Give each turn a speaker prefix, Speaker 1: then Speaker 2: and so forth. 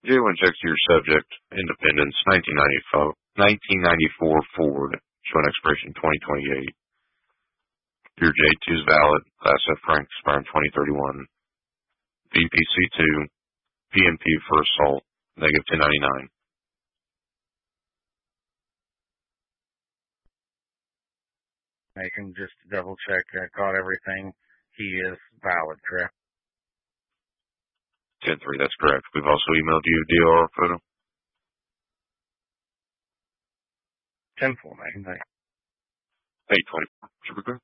Speaker 1: J1 checks to your subject, Independence, 1994 Ford, showing expiration 2028. Your J2 is valid, Class F Frank, expiring 2031. VPC2, PMP for assault, negative 1099.
Speaker 2: I can just double check. I got everything. He is valid, correct?
Speaker 1: 10-3, that's correct. We've also emailed you a DOR photo.
Speaker 2: 10-4, man.
Speaker 1: 8-20. Should we go?